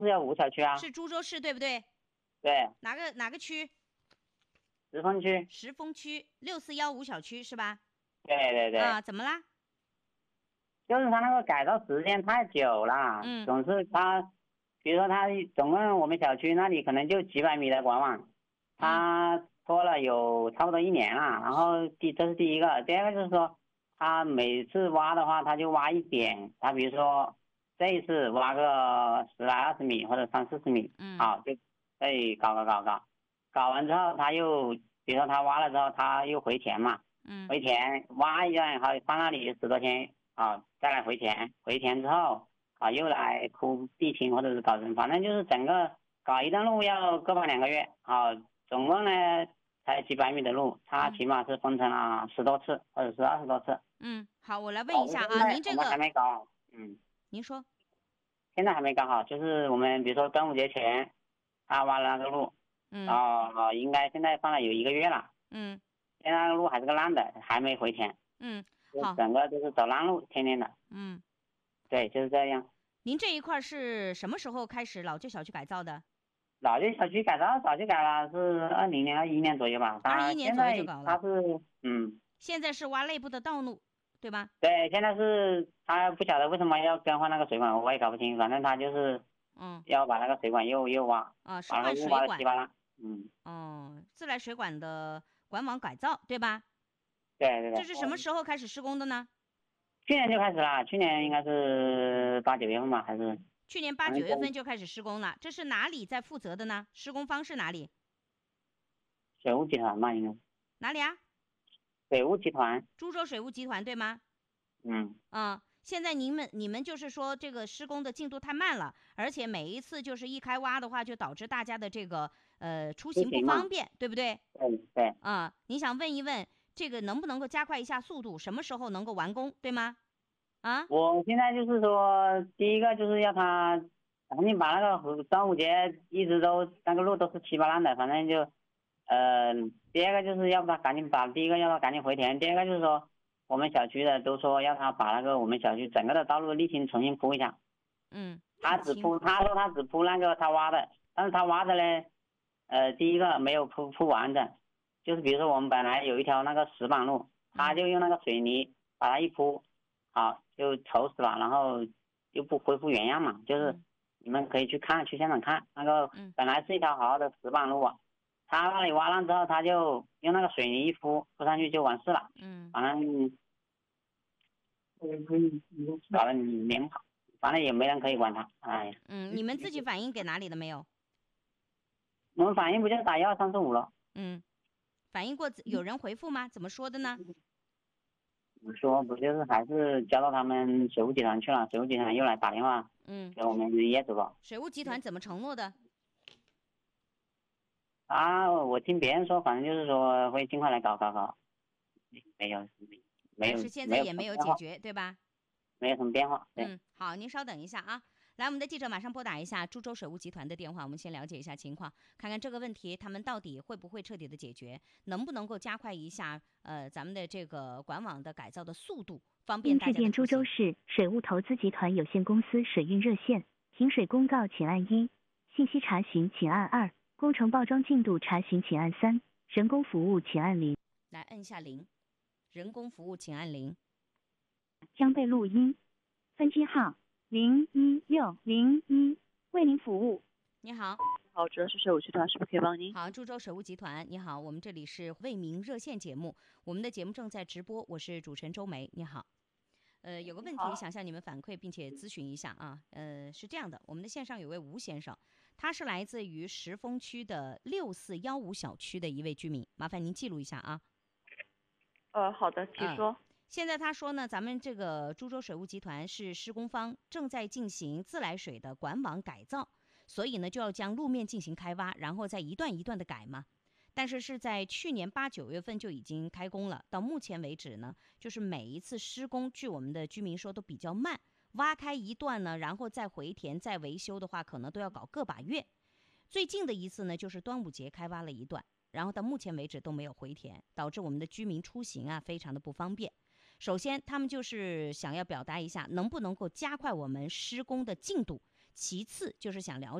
415小区啊。 是株洲市对不对？ 对， 哪个区？ 石峰区。 石峰区6415小区是吧？ 对对对， 啊，怎么啦？ 就是他那个改造时间太久了， 嗯总是他，比如说他总共我们小区那里可能就几百米的管网， 嗯， 他拖了有差不多1年了。然后这是第一个，第二个就是说，他每次挖的话，他就挖一点，他比如说这一次挖个10来20米或者30-40米， 嗯好就再搞完之后，他又比如说他挖了之后，他又回填嘛。 嗯回填挖一段，好放那里10多天啊，再来回填，回填之后啊又来铺地坪或者是搞人，反正就是整个搞一段路要个把2个月啊，总共呢才几百米的路，它嗯起码是分成了10多次或者是20多次。 嗯，好，我来问搞一下啊， 到现在我们还您这个， 没搞好。嗯， 您说， 现在还没搞好，就是我们比如说端午节前他挖了那个路，然嗯后应该现在放了有1个月了， 嗯现在那个路还是个烂的，还没回填。 嗯， 就好， 整个就是走烂路，天天的。 嗯， 对，就是这样。 您这一块儿是什么时候开始老旧小区改造的？ 老旧小区改造早就改了，是20年、21年左右吧。 21年左右就搞了， 他是现在是挖内部的道路，对吧？ 对，现在是他不晓得为什么要更换那个水管，我也搞不清，反正他就是嗯要把那个水管又挖， 啊，是把那个换水管， 路挖的稀巴烂。嗯， 哦，自来水管的管网改造，对吧？ 对对对， 这是什么时候开始施工的呢？ 去年就开始了，去年应该是8、9月份吧，还是去年八反正九月份就开始施工了，这是哪里在负责的呢？施工方是哪里？ 水务集团嘛，应该哪里啊？ 水务集团。 株洲水务集团对吗？ 嗯， 啊，现在你们就是说这个施工的进度太慢了，而且每一次就是一开挖的话，就导致大家的这个出行不不行嘛。 方便，对不对？ 对对。 啊，你想问一问这个能不能够加快一下速度，什么时候能够完工，对吗？啊， 我现在就是说，第一个就是要他赶紧把那个端午节一直都那个路都是稀巴烂的，反正就，第二个就是要不他赶紧把第一个要他赶紧回填，第二个就是说我们小区的都说要他把那个我们小区整个的道路沥青重新铺一下。 嗯，沥青， 他说他只铺那个他挖的，但是他挖的呢，第一个没有铺完整，就是比如说我们本来有一条那个石板路，他就用那个水泥把它一铺，好就丑死了，然后又不恢复原样嘛，就是嗯你们可以去现场看那个嗯本来是一条好好的石板路啊，他那里挖烂之后，他就用那个水泥一铺上去就完事了， 嗯反正搞得脸跑，反正也没人可以管他，哎呀。 嗯，你们自己反映给哪里了没有？ 我们反映不就打12345了？ 嗯，反映过有人回复吗？怎么说的呢？ 我说不就是还是交到他们水务集团去了，水务集团又来打电话嗯， 给我们业主了。 水务集团怎么承诺的？ 我听别人说，反正就是说会尽快来搞，没有没但有是现在也没没有什么变化， 有解决，对吧？ 没有什么变化。对。 嗯，好，您稍等一下啊。来，我们的记者马上拨打一下株洲水务集团的电话，我们先了解一下情况，看看这个问题他们到底会不会彻底的解决，能不能够加快一下咱们的这个管网的改致的速度，方便应致大家的出行。 电株洲市水务投资集团有限公司水运热线，停水公告请按1，信息查询请按2，工程报装进度查询请按3，人工服务请按0。 来摁下0，人工服务请按0。 将被录音，分机号016001，为您服务。 你好， 好，主要是水务集团，是不是可以帮您？ 好，株洲水务集团，你好，我们这里是为民热线节目，我们的节目正在直播，我是主持人周梅，你好。有个问题想向你们反馈并且咨询一下啊，是这样的，我们的线上有位吴先生，他是来自于石峰区的6415小区的一位居民，麻烦您记录一下啊。 好的，请说。 现在他说呢，咱们这个株洲水务集团是施工方，正在进行自来水的管网改造，所以呢就要将路面进行开挖，然后再一段一段的改嘛。但是在去年8、9月份就已经开工了，到目前为止呢，就是每一次施工，据我们的居民说都比较慢，挖开一段呢，然后再回填再维修的话，可能都要搞个把月。最近的一次呢，就是端午节开挖了一段，然后到目前为止都没有回填，导致我们的居民出行啊非常的不方便。首先他们就是想要表达一下，能不能够加快我们施工的进度， 其次就是想了